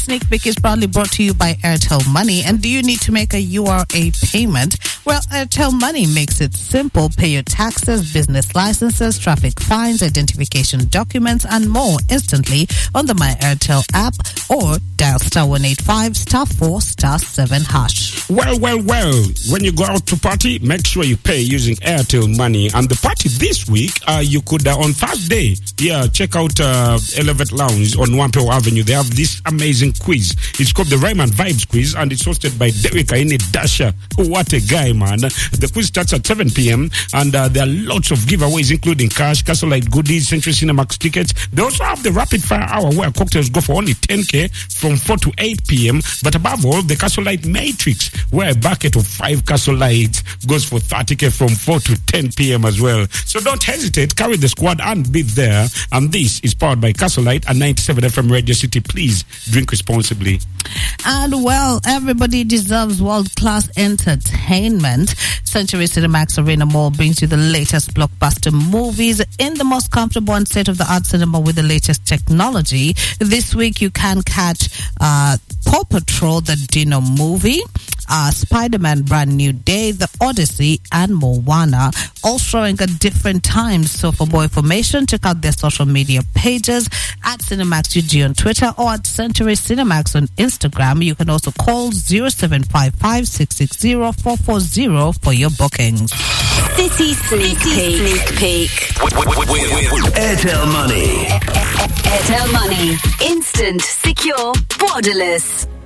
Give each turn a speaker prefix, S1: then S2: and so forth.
S1: Sneak Peek is proudly brought to you by Airtel Money. And do you need to make a URA payment? Well, Airtel Money makes it simple. Pay your taxes, business licenses, traffic fines, identification documents, and more instantly on the My Airtel app or dial *185 *4 *7 hash.
S2: Well. When you go out to party, make sure you pay using Airtel Money. And the party this week, you could on Thursday, check out Elevate Lounge on Wampeo Avenue. They have this amazing quiz. It's called the Raymond Vibes Quiz, and it's hosted by Derek Aini Dasha. What a guy, man. The quiz starts at 7 p.m. and there are lots of giveaways, including cash, Castlelight goodies, Century Cinemax tickets. They also have the Rapid Fire Hour, where cocktails go for only 10K from 4 to 8 p.m. But above all, the Castlelight Matrix, where a bucket of 5 Castlelights goes for 30K from 4 to 10 p.m. as well. So don't hesitate, carry the squad and be there. And this is powered by Castlelight and 97 FM Radio City. Please drink responsibly.
S1: And well, everybody deserves world-class entertainment. Century Cinemax Arena Mall brings you the latest blockbuster movies in the most comfortable and state-of-the-art cinema with the latest technology. This week you can catch Paw Patrol, the Dino movie, Spider-Man Brand New Day, The Odyssey, and Moana, all showing at different times. So for more information, check out their social media pages at Cinemax UG on Twitter or at Century Cinemax on Instagram. You can also call 0755 660 440 for your bookings.
S3: City Sneak Peek.
S4: Airtel Money.
S3: Airtel Money. Instant, secure, borderless.